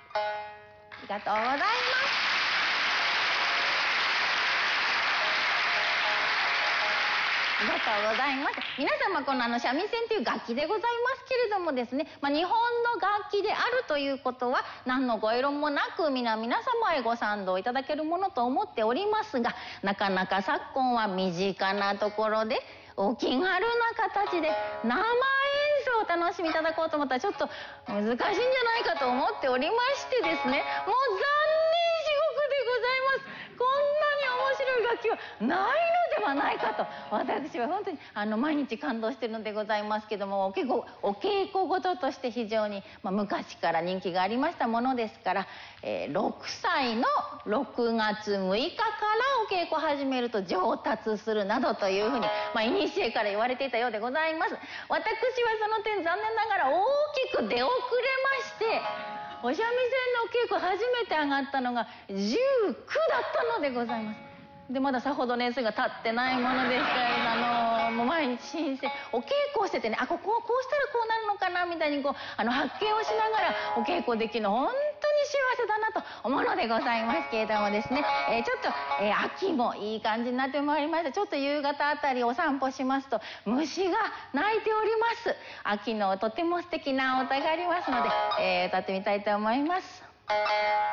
りがとうございます。ありがとうございます。皆様、この三味線という楽器でございますけれどもですね、日本の楽器であるということは、何のご異論もなく、皆様へご賛同いただけるものと思っておりますが、なかなか昨今は身近なところで、お気軽な形で生演奏をお楽しみいただこうと思ったら、ちょっと難しいんじゃないかと思っておりましてですね、もう残念至極でございます。こんなに面白い楽器はないのではないかと、私は本当に毎日感動してるのでございますけども、お稽古事として非常に、昔から人気がありましたものですから、6歳の6月6日からお稽古始めると上達するなどというふうに、古から言われていたようでございます。私はその点残念ながら大きく出遅れまして、お三味線のお稽古初めて上がったのが19だったのでございます。でまださほど年数が経ってないものですから、もう毎日新鮮お稽古をしててね、こうしたらこうなるのかなみたいに発見をしながらお稽古できるの本当に幸せだなと思うのでございますけれどもですね、ちょっと、秋もいい感じになってまいりました。ちょっと夕方あたりお散歩しますと虫が鳴いております。秋のとても素敵なお歌がありますので、歌ってみたいと思います。